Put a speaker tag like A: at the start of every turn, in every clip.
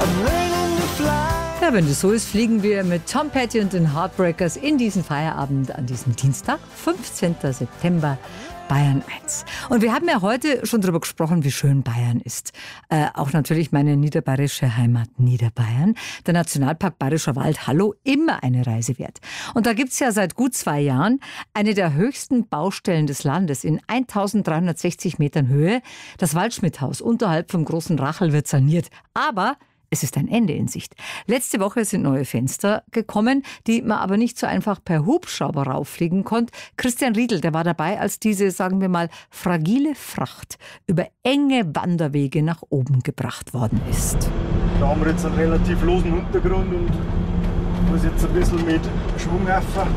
A: Ja, wenn das so ist, fliegen wir mit Tom Petty und den Heartbreakers in diesen Feierabend an diesem Dienstag, 15. September, Bayern 1. Und wir haben ja heute schon darüber gesprochen, wie schön Bayern ist. Auch natürlich meine niederbayerische Heimat Niederbayern. Der Nationalpark Bayerischer Wald, hallo, immer eine Reise wert. Und da gibt's ja seit gut 2 Jahren eine der höchsten Baustellen des Landes in 1360 Metern Höhe. Das Waldschmidthaus unterhalb vom Großen Rachel wird saniert. Aber es ist ein Ende in Sicht. Letzte Woche sind neue Fenster gekommen, die man aber nicht so einfach per Hubschrauber rauffliegen konnte. Christian Riedl, der war dabei, als diese, sagen wir mal, fragile Fracht über enge Wanderwege nach oben gebracht worden ist.
B: Da haben wir jetzt einen relativ losen Untergrund und muss jetzt ein bisschen mit Schwung helfen.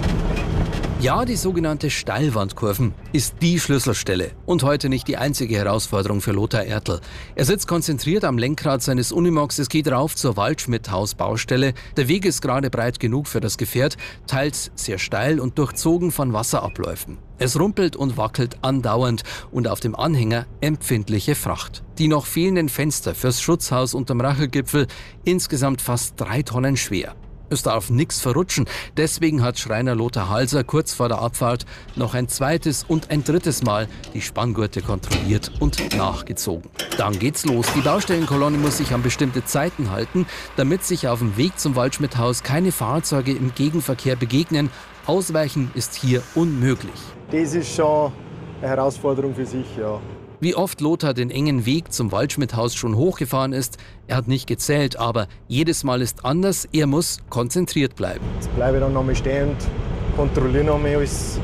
C: Ja, die sogenannte Steilwandkurven ist die Schlüsselstelle und heute nicht die einzige Herausforderung für Lothar Ertl. Er sitzt konzentriert am Lenkrad seines Unimogs, es geht rauf zur Waldschmidthaus-Baustelle. Der Weg ist gerade breit genug für das Gefährt, teils sehr steil und durchzogen von Wasserabläufen. Es rumpelt und wackelt andauernd und auf dem Anhänger empfindliche Fracht. Die noch fehlenden Fenster fürs Schutzhaus unterm Rachelgipfel, insgesamt fast 3 Tonnen schwer. Es darf nichts verrutschen, deswegen hat Schreiner Lothar Halser kurz vor der Abfahrt noch ein zweites und ein drittes Mal die Spanngurte kontrolliert und nachgezogen. Dann geht's los. Die Baustellenkolonne muss sich an bestimmte Zeiten halten, damit sich auf dem Weg zum Waldschmidthaus keine Fahrzeuge im Gegenverkehr begegnen. Ausweichen ist hier unmöglich.
B: Das ist schon eine Herausforderung für sich, ja.
C: Wie oft Lothar den engen Weg zum Waldschmidthaus schon hochgefahren ist, er hat nicht gezählt, aber jedes Mal ist anders, er muss konzentriert bleiben.
B: Jetzt bleibe ich dann noch mal stehen und kontrolliere noch mal alles,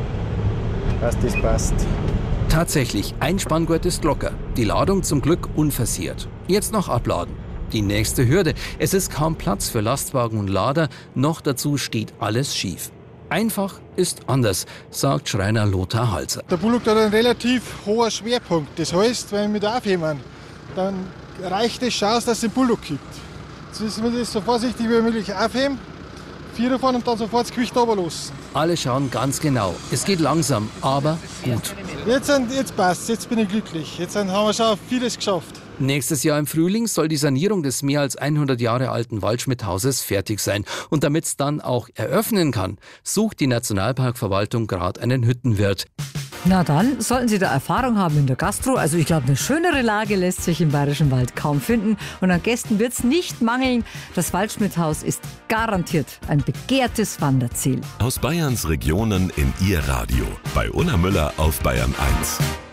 B: dass das passt.
C: Tatsächlich, ein Spanngurt ist locker, die Ladung zum Glück unversehrt. Jetzt noch abladen. Die nächste Hürde, es ist kaum Platz für Lastwagen und Lader, noch dazu steht alles schief. Einfach ist anders, sagt Schreiner Lothar Halser.
D: Der Bullock hat einen relativ hohen Schwerpunkt. Das heißt, wenn wir mit aufheben, dann reicht es schon aus, dass es den Bullock gibt. Jetzt müssen wir das so vorsichtig wie möglich aufheben, 4 fahren und dann sofort das Gewicht runterlassen.
C: Alle schauen ganz genau. Es geht langsam, aber gut.
D: Jetzt passt, jetzt bin ich glücklich. Jetzt haben wir schon vieles geschafft.
C: Nächstes Jahr im Frühling soll die Sanierung des mehr als 100 Jahre alten Waldschmidthauses fertig sein. Und damit es dann auch eröffnen kann, sucht die Nationalparkverwaltung gerade einen Hüttenwirt.
A: Na dann, sollten Sie da Erfahrung haben in der Gastro, also ich glaube, eine schönere Lage lässt sich im Bayerischen Wald kaum finden. Und an Gästen wird es nicht mangeln. Das Waldschmidthaus ist garantiert ein begehrtes Wanderziel.
E: Aus Bayerns Regionen in Ihr Radio. Bei Unna Müller auf Bayern 1.